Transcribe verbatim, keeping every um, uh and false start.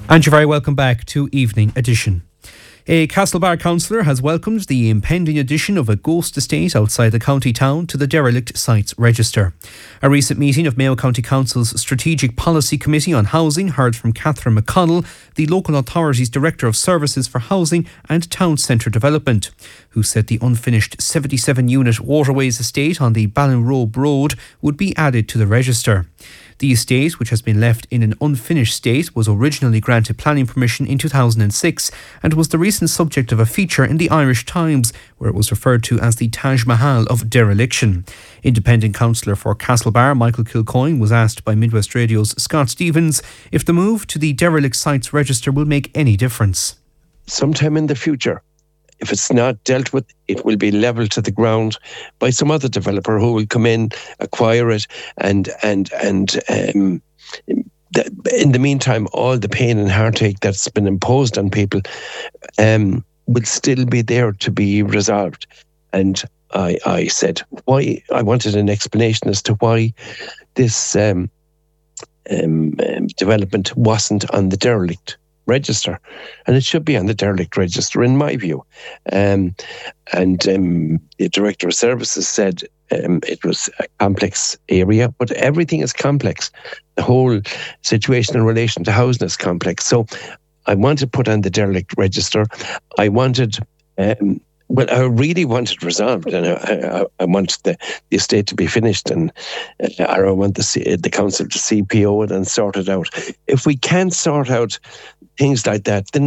And you're very welcome back to Evening Edition. A Castlebar councillor has welcomed the impending addition of a ghost estate outside the county town to the derelict sites register. A recent meeting of Mayo County Council's Strategic Policy Committee on Housing heard from Catherine McConnell, the local authority's Director of Services for Housing and Town Centre Development, who said the unfinished seventy-seven unit Waterways estate on the Ballinrobe Road would be added to the register. The estate, which has been left in an unfinished state, was originally granted planning permission in two thousand six and was the recent subject of a feature in the Irish Times, where it was referred to as the Taj Mahal of dereliction. Independent councillor for Castlebar, Michael Kilcoyne, was asked by Midwest Radio's Scott Stevens if the move to the derelict sites register will make any difference. Sometime in the future, if it's not dealt with, it will be levelled to the ground by some other developer who will come in, acquire it, and and and um, th- in the meantime, all the pain and heartache that's been imposed on people um, will still be there to be resolved. And I, I said, why? I wanted an explanation as to why this um, um, um, development wasn't on the derelict register, and it should be on the derelict register in my view. Um, and um, the Director of Services said um, it was a complex area, but everything is complex. The whole situation in relation to housing is complex. So I wanted to put on the derelict register. I wanted, um, well, I really wanted resolved, and I, I, I wanted the, the estate to be finished, and uh, I want the, the council to C P O it and sort it out. If we can't sort out things like that, then